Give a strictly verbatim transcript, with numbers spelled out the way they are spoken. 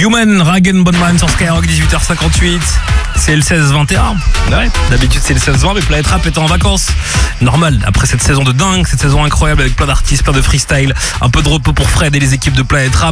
Human, Ragen Bonman sur Skyrock, dix-huit heures cinquante-huit. C'est le seize vingt et un. Ouais, d'habitude c'est le seize vingt, mais Planète Rap est en vacances. Normal, après cette saison de dingue, cette saison incroyable avec plein d'artistes, plein de freestyle, un peu de repos pour Fred et les équipes de Planète Rap.